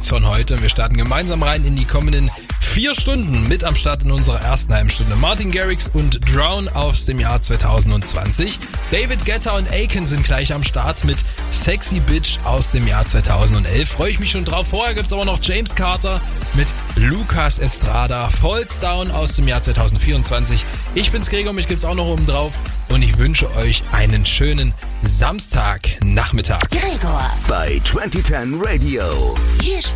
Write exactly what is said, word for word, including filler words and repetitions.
von heute. Und wir starten gemeinsam rein in die kommenden vier Stunden. Mit am Start in unserer ersten halben Stunde Martin Garrix und Drown aus dem Jahr zwanzig zwanzig. David Guetta und Aiken sind gleich am Start mit Sexy Bitch aus dem Jahr zweitausendelf. Freue ich mich schon drauf. Vorher gibt's aber noch James Carter mit Lucas Estrada, Falls Down aus dem Jahr zweitausendvierundzwanzig. Ich bin's Gregor, mich gibt's auch noch oben drauf. Und ich wünsche euch einen schönen Samstagnachmittag. Gregor bei zwanzig zehn Radio. Hier spielt